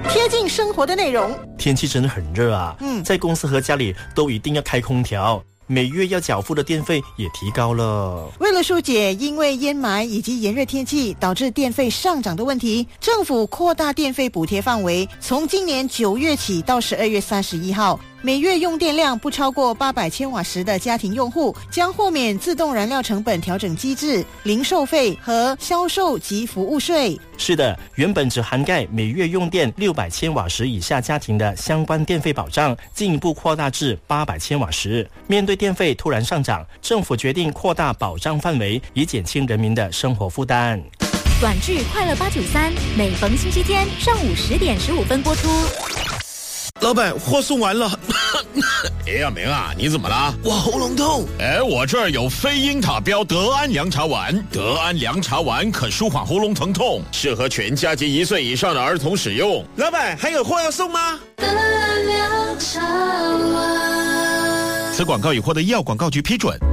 贴近生活的内容。 天气真的很热啊，在公司和家里都一定要开空调。每月要缴付的电费也提高了。 为了疏解因为烟霾以及炎热天气导致电费上涨的问题，政府扩大电费补贴范围，从今年9月起到12月31号，每月用电量不超过800千瓦时的家庭用户将豁免自动燃料成本调整机制、零售费和销售及服务税。 是的，原本只涵盖每月用电600千瓦时以下家庭的相关电费保障，进一步扩大至800千瓦时。面对电费突然上涨，政府决定扩大保障范围，以减轻人民的生活负担。 短剧《快乐893》每逢星期天上午10点15分播出。 老板，货送完了。 哎呀，明啊，你怎么了？ 我喉咙痛。 哎，我这儿有非英塔标德安凉茶丸，德安凉茶丸可舒缓喉咙疼痛，适合全家及1岁以上的儿童使用。 老板，还有货要送吗？ 德安凉茶丸。 此广告已获得医药广告局批准。